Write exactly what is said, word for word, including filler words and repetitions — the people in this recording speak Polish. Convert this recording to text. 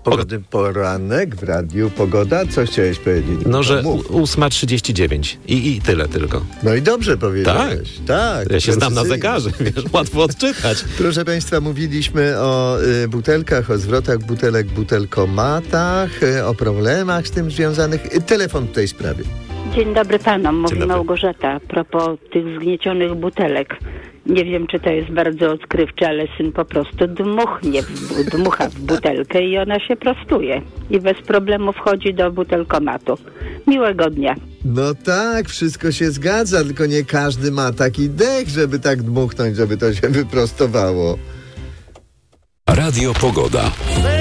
Pogodny poranek w radiu Pogoda. Co chciałeś powiedzieć? No, że ósma trzydzieści dziewięć i, i tyle tylko. No i dobrze powiedziałeś. Tak? Tak. Ja się znam na zegarze, wiesz, łatwo odczytać. Proszę Państwa, mówiliśmy o y, butelkach, o zwrotach butelek, butelkomatach, y, o problemach z tym związanych. Y, telefon w tej sprawie. Dzień dobry panom, mówi dobry. Małgorzata. A propos tych zgniecionych butelek. Nie wiem, czy to jest bardzo odkrywcze, ale syn po prostu dmuchnie, w, dmucha w butelkę i ona się prostuje. I bez problemu wchodzi do butelkomatu. Miłego dnia. No tak, wszystko się zgadza, tylko nie każdy ma taki dech, żeby tak dmuchnąć, żeby to się wyprostowało. Radio Pogoda.